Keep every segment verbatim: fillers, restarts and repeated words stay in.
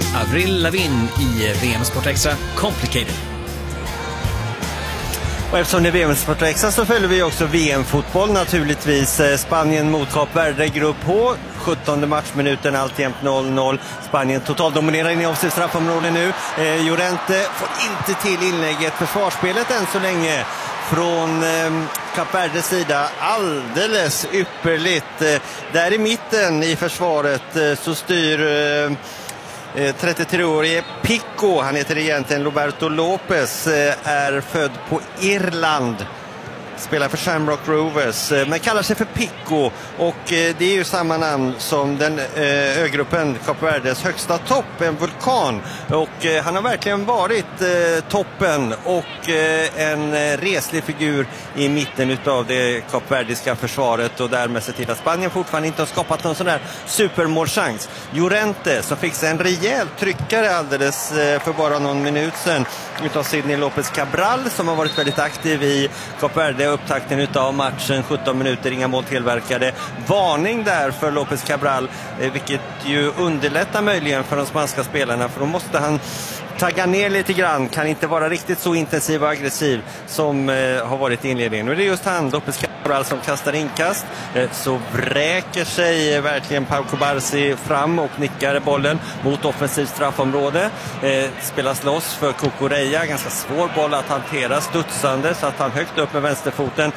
Avril Lavigne i V M Sport Extra Complicated. Och eftersom det är V M Sport Extra så följer vi också V M-fotboll naturligtvis. Spanien mot Kap Verde, grupp H. sjuttonde matchminuten, alltjämt noll noll. Spanien totalt dominerar in i offensivt straffområde nu. Eh, Llorente får inte till inlägget. Försvarsspelet än så länge från eh, Kap Verdes sida alldeles ypperligt. Eh, där i mitten i försvaret eh, så styr eh, trettiotre-årige Pico, han heter egentligen Roberto Lopez, är född på Irland, spelar för Shamrock Rovers, men kallar sig för Pico, och det är ju samma namn som den ögruppen Kap Verdes högsta topp, en vulkan, och han har verkligen varit toppen och en reslig figur i mitten utav det kapverdiska försvaret, och därmed se till att Spanien fortfarande inte har skapat någon sån där supermålchans. Llorente som fick sig en rejäl tryckare alldeles för bara någon minut sedan utav Sidney Lopez Cabral, som har varit väldigt aktiv i Kap Verde. Upptakten utav matchen, sjutton minuter, inga mål tillverkade. Varning där för Lopez Cabral, vilket ju underlättar möjligen för de spanska spelarna, för då måste han tagga ner lite grann, kan inte vara riktigt så intensiv och aggressiv som eh, har varit i inledningen. Och det är just han, Lopez Cabral, som kastar inkast. Eh, så vräker sig verkligen Pau Cubarsí fram och nickar bollen mot offensivt straffområde. Eh, spelas loss för Cucurella, ganska svår boll att hantera, studsande, så att han högt upp med vänsterfoten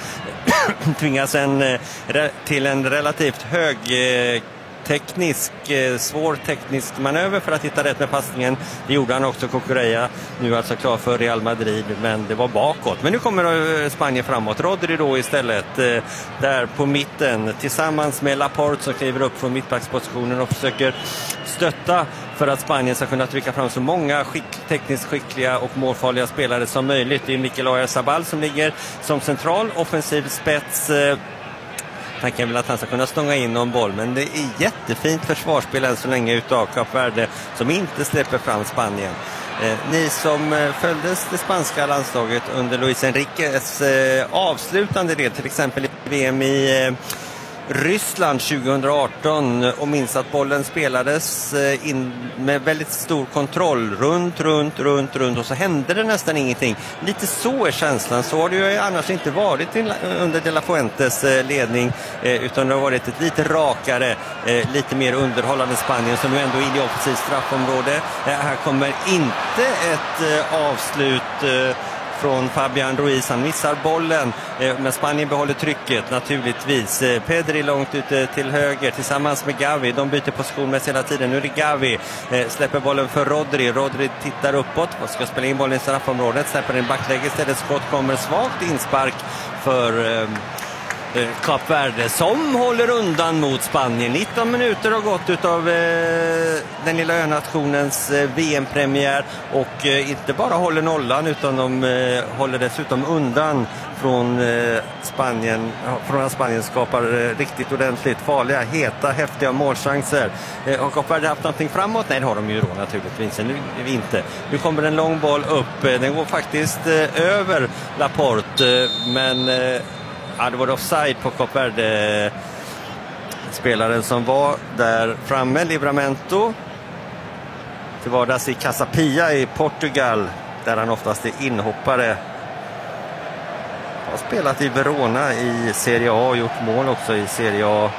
tvingas en, eh, till en relativt hög eh, teknisk, svår teknisk manöver för att hitta rätt med passningen. Det gjorde han också, Cucurella, nu alltså klar för Real Madrid, men det var bakåt. Men nu kommer Spanien framåt. Rodri då istället där på mitten tillsammans med Laporte, som kliver upp från mittbackspositionen och försöker stötta för att Spanien ska kunna trycka fram så många skick, tekniskt skickliga och målfarliga spelare som möjligt. Det är Mikel Oyarzabal som ligger som central offensiv spets. Tanken vill att han ska kunna stånga in någon boll, men det är jättefint försvarsspel än så länge utav Kap Verde, som inte släpper fram Spanien. Eh, ni som eh, följdes det spanska landslaget under Luis Enriques eh, avslutande del, till exempel i V M i eh, Ryssland tjugohundraarton, och minns att bollen spelades in med väldigt stor kontroll runt, runt, runt, runt, och så hände det nästan ingenting. Lite så är känslan. Så har det ju annars inte varit under De La Fuentes ledning, utan det har varit ett lite rakare, lite mer underhållande Spanien, som nu ändå är i offensivt straffområde. Här kommer inte ett avslut från Fabián Ruiz. Han missar bollen, men Spanien behåller trycket naturligtvis. Pedri långt ute till höger tillsammans med Gavi. De byter position med hela tiden. Nu är det Gavi. Släpper bollen för Rodri. Rodri tittar uppåt och ska spela in bollen i straffområdet. Släpper en backläge istället. Skott kommer, svagt inspark för Kap Verde, som håller undan mot Spanien. nitton minuter har gått utav eh, den lilla önationens eh, V M-premiär, och eh, inte bara håller nollan, utan de eh, håller dessutom undan från eh, Spanien, från att Spanien skapar eh, riktigt ordentligt farliga, heta, häftiga målchanser. Eh, har Kap Verde haft någonting framåt? Nej, det har de ju då naturligtvis. Nu inte. Nu kommer en lång boll upp. Den går faktiskt eh, över Laporte, eh, men eh, ja, det var offside på Kap Verde. Spelaren som var där framme, Livramento, till vardags i Casa Pia i Portugal, där han oftast är inhoppare. Har spelat i Verona i Serie A och gjort mål också i Serie A.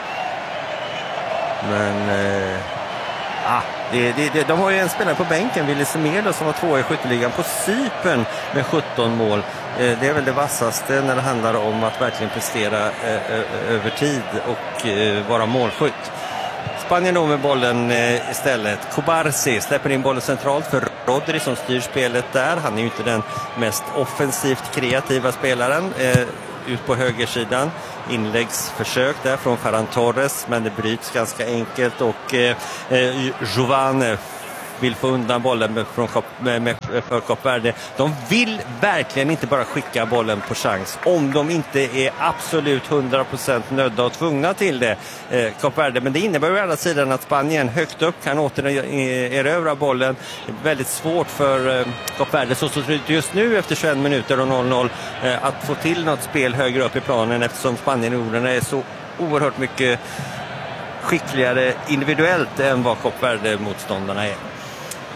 Men eh, ah, det, det, det, de har ju en spelare på bänken, Willy Semedo, som var två i skytteligan på Cypern med sjutton mål. Det är väl det vassaste när det handlar om att verkligen prestera eh, över tid och eh, vara målskytt. Spanien då med bollen eh, istället. Cubarsí släpper in bollen centralt för Rodri, som styr spelet där. Han är ju inte den mest offensivt kreativa spelaren. Eh, ut på högersidan. Inläggsförsök där från Ferran Torres, men det bryts ganska enkelt, och eh, Jovane vill få undan bollen från Kap, med, med, för Kap Verde. De vill verkligen inte bara skicka bollen på chans, om de inte är absolut hundra procent nödda och tvungna till det, eh, Kap Verde. Men det innebär ju å andra sidan att Spanien högt upp kan återerövra bollen. Väldigt svårt för eh, Kap Verde, så ser det ut just nu efter tjugoett minuter och noll noll, eh, att få till något spel högre upp i planen, eftersom Spanien är så oerhört mycket skickligare individuellt än vad Kap Verde-motståndarna är.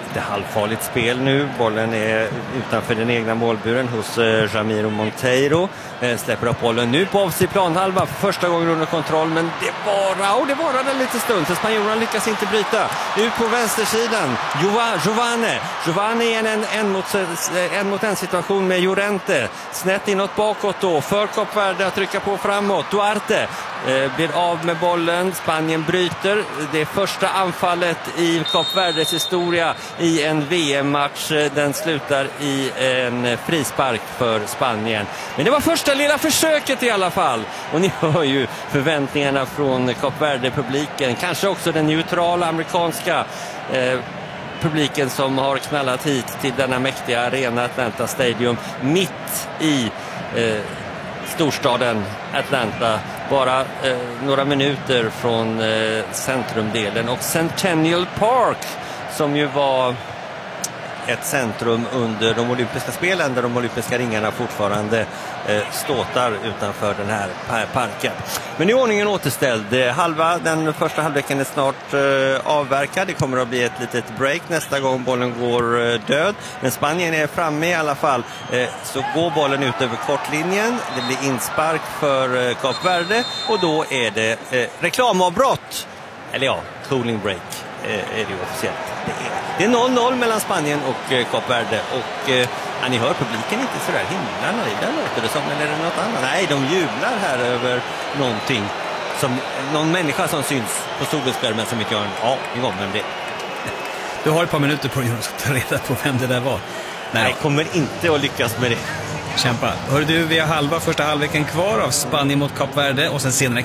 lite halvfarligt spel nu. Bollen är utanför den egna målburen hos eh, Ramiro Monteiro. Eh, släpper upp bollen nu på offensiv planhalva för första gången under kontroll, men det var och det varade en liten stund för spanjorerna lyckas inte bryta. Ut på vänstersidan, Giovane. Giovane är en, en, en, mot, en mot en situation med Llorente. Snett inåt bakåt då, för Kap Verde att trycka på framåt. Duarte eh, blir av med bollen, Spanien bryter. Det första anfallet i Kap Verdes historia i en V M-match. Den slutar i en frispark för Spanien. Men det var första lilla försöket i alla fall. Och ni hör ju förväntningarna från Kap Verde-publiken. Kanske också den neutrala amerikanska eh, publiken som har knallat hit till denna mäktiga arena Atlanta Stadium mitt i eh, storstaden Atlanta. Bara eh, några minuter från eh, centrumdelen och Centennial Park som ju var ett centrum under de olympiska spelen där de olympiska ringarna fortfarande eh, ståtar utanför den här parken. Men nu är ordningen återställd. Halva, den första halvleken är snart eh, avverkad. Det kommer att bli ett litet break nästa gång bollen går eh, död. Men Spanien är framme i alla fall. Eh, så går bollen ut över kortlinjen. Det blir inspark för eh, Kap Verde och då är det eh, reklamavbrott. Eller ja, cooling break eh, är det ju officiellt. Det är Det är noll noll mellan Spanien och eh, Kap Verde och eh, ja, ni hör publiken inte sådär himla nöjda låter det som, eller är det något annat? Nej, de jublar här över någonting som någon människa som syns på solskärmen som inte gör en ja, det var men det. Du har ett par minuter på dig att ta reda på vem det där var. Nej, jag kommer inte att lyckas med det. Kämpa. Hör du, vi har halva första halvleken kvar av Spanien mot Kap Verde och sen senare